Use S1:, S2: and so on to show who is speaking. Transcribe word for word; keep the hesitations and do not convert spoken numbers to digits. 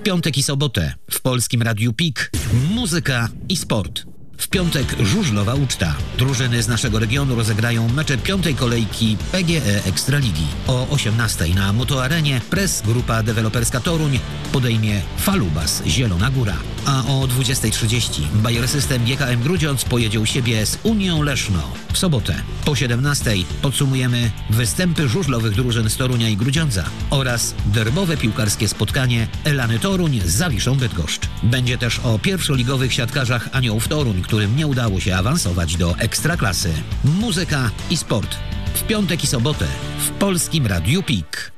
S1: piątek i sobotę w Polskim Radiu P I K muzyka i sport. W piątek żużlowa uczta. Drużyny z naszego regionu rozegrają mecze piątej kolejki P G E Ekstraligi. O osiemnastej na Motoarenie Press Grupa Deweloperska Toruń podejmie Falubas Zielona Góra. A o dwudziestej trzydzieści Bayer System G K M Grudziądz pojedzie u siebie z Unią Leszno. W sobotę po siedemnastej podsumujemy występy żużlowych drużyn z Torunia i Grudziądza oraz derbowe piłkarskie spotkanie Elany Toruń z Zawiszą Bydgoszcz. Będzie też o pierwszoligowych siatkarzach Aniołów Toruń, którym nie udało się awansować do Ekstraklasy. Muzyka i sport w piątek i sobotę w Polskim Radiu P I K.